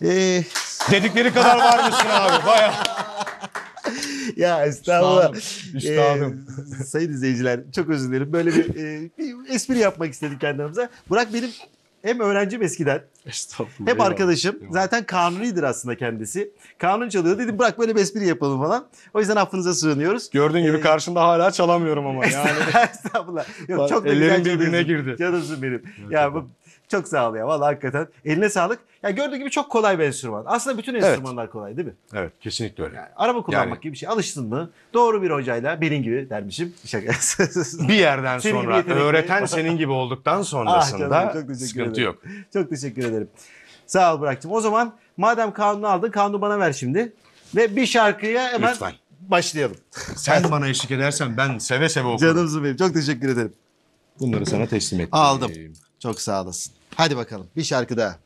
Dedikleri kadar varmışsın abi. Bayağı. Ya estağfurullah. Üstadım. Sayın izleyiciler çok özür dilerim. Böyle bir espri yapmak istedik kendimize. Burak benim hem öğrencim eskiden Estağfurullah. hem arkadaşım. Eyvallah. Zaten kanunidir aslında kendisi. Kanun çalıyor. Dedim Burak böyle bir espri yapalım falan. O yüzden affınıza sığınıyoruz. Gördüğün gibi karşında hala çalamıyorum ama yani. Estağfurullah. Yok, Bak, çok da ellerim güzel birbirine çalıyorsun. girdi. Canımsın benim. Ya bu çok sağ ol ya. Vallahi hakikaten. Eline sağlık. Ya gördüğün gibi çok kolay bir enstrüman. Aslında bütün enstrümanlar kolay değil mi? Evet, kesinlikle öyle. Yani araba kullanmak Yani- gibi bir şey. Alıştın mı? Doğru bir hocayla benim gibi dermişim. Şaka. Bir yerden Senin gibi sonra yetenekli. öğreten senin gibi olduktan Ah sonrasında canım, çok teşekkür sıkıntı ederim. yok. Çok teşekkür ederim. Sağ ol Burak'cığım. O zaman madem kanunu aldın, kanunu bana ver şimdi. Ve bir şarkıya hemen Lütfen. başlayalım. Sen bana eşlik edersen ben seve seve okurum. Canımsın benim. Çok teşekkür ederim. Bunları sana teslim ettim. Aldım. Çok sağ olasın. Hadi bakalım bir şarkı daha.